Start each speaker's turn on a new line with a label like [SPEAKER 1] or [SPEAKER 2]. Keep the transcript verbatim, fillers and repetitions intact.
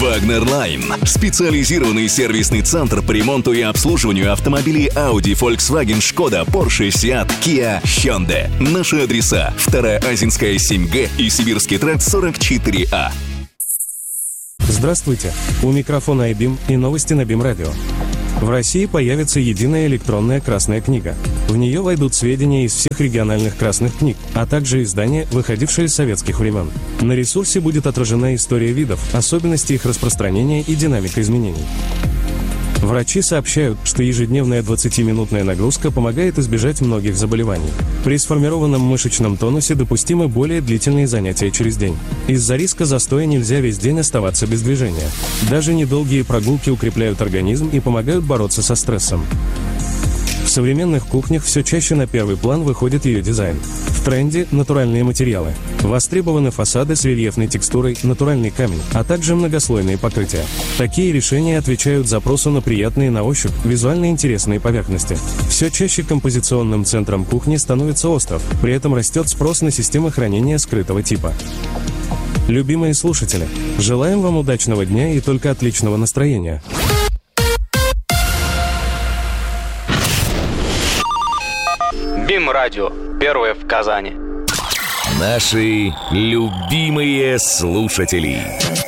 [SPEAKER 1] Вагнер-Лайн. Специализированный сервисный центр по ремонту и обслуживанию автомобилей Audi, Volkswagen, Skoda, Porsche, Seat, Kia, Hyundai. Наши адреса: вторая Азинская, семь Г и Сибирский тракт, сорок четыре А.
[SPEAKER 2] Здравствуйте! У микрофона айбим и новости на БИМ-радио. В России появится единая электронная Красная книга. В нее войдут сведения из всех региональных красных книг, а также издания, выходившие с советских времен. На ресурсе будет отражена история видов, особенности их распространения и динамика изменений. Врачи сообщают, что ежедневная двадцатиминутная нагрузка помогает избежать многих заболеваний. При сформированном мышечном тонусе допустимы более длительные занятия через день. Из-за риска застоя нельзя весь день оставаться без движения. Даже недолгие прогулки укрепляют организм и помогают бороться со стрессом. В современных кухнях все чаще на первый план выходит ее дизайн. В тренде натуральные материалы. Востребованы фасады с рельефной текстурой, натуральный камень, а также многослойные покрытия. Такие решения отвечают запросу на приятные на ощупь, визуально интересные поверхности. Все чаще композиционным центром кухни становится остров, при этом растет спрос на системы хранения скрытого типа. Любимые слушатели, желаем вам удачного дня и только отличного настроения.
[SPEAKER 3] БИМ-радио. Первое в Казани.
[SPEAKER 1] Наши любимые слушатели.